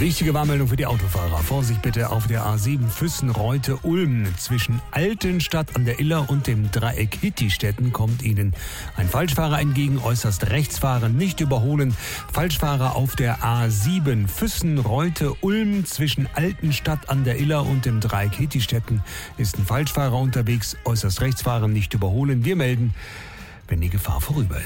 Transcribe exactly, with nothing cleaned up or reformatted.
Wichtige Warnmeldung für die Autofahrer. Vorsicht bitte auf der A sieben Füssen-Reute-Ulm. Zwischen Altenstadt an der Iller und dem Dreieck Hittistetten kommt Ihnen ein Falschfahrer entgegen. Äußerst rechts fahren, nicht überholen. Falschfahrer auf der A sieben Füssen-Reute-Ulm. Zwischen Altenstadt an der Iller und dem Dreieck Hittistetten ist ein Falschfahrer unterwegs. Äußerst rechts fahren, nicht überholen. Wir melden, wenn die Gefahr vorüber ist.